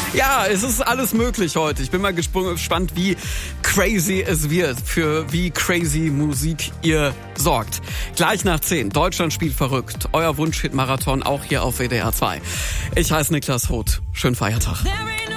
Ja, es ist alles möglich heute. Ich bin mal gespannt, wie crazy es wird, für wie crazy Musik ihr sorgt. Gleich nach 10, Deutschland spielt verrückt. Euer Wunsch-Hit-Marathon auch hier auf WDR 2. Ich heiße Niklas Roth. Schönen Feiertag.